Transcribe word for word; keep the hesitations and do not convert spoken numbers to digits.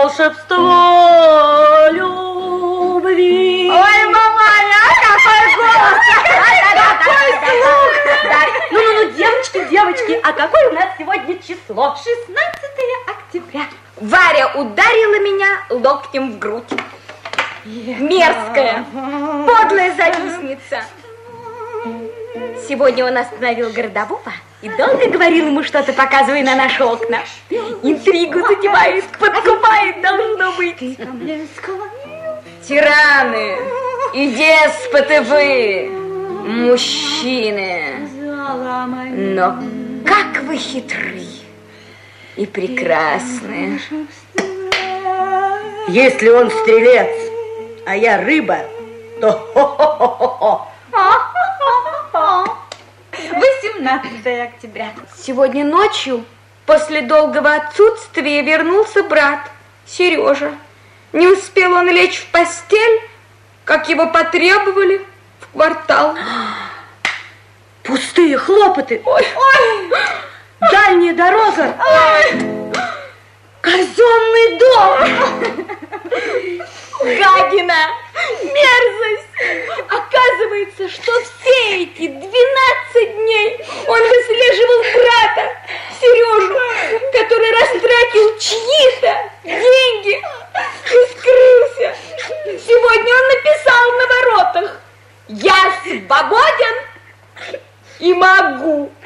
Волшебство любви. Ой, маманя, какой голос! Какой слух! Ну-ну-ну, девочки, девочки, а какое у нас сегодня число? шестнадцатое октября. Варя ударила меня локтем в грудь. Мерзкая, подлая завистница. Сегодня он остановил городового и долго говорил ему что-то, показывая на наши окна. Интригу затевает, подкупает, должно быть. Тираны и деспоты вы, мужчины. Но как вы хитры и прекрасны. Если он стрелец, а я рыба, то хо-хо-хо-хо-хо. восемнадцатое октября. Сегодня ночью, после долгого отсутствия, вернулся брат Сережа. Не успел он лечь в постель, как его потребовали в квартал. Пустые хлопоты. Ой, ой. Дальняя дорога. Ой. Казенный дом. Гадина, мерзость. Оказывается, что все эти двенадцать дней он выслеживал брата Сережу, который растратил чьи-то деньги и скрылся. Сегодня он написал на воротах: я свободен и могу.